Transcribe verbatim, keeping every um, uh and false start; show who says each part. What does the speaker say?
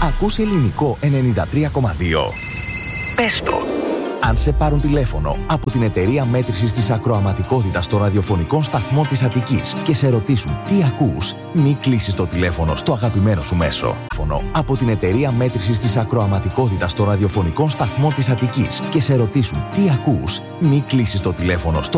Speaker 1: Ακούς Ελληνικό ενενήντα τρία κόμμα δύο. Πες το. Αν σε πάρουν τηλέφωνο από την εταιρεία μέτρησης της ακροαματικότητας των ραδιοφωνικών σταθμών της Αττικής και σε ρωτήσουν τι ακούς, μη κλείσεις το τηλέφωνο στο αγαπημένο σου μέσο. Από την εταιρεία μέτρησης της ακροαματικότητας των ραδιοφωνικών σταθμών της Αττικής και σε ρωτήσουν τι ακούς, μη κλείσεις το τηλέφωνο στο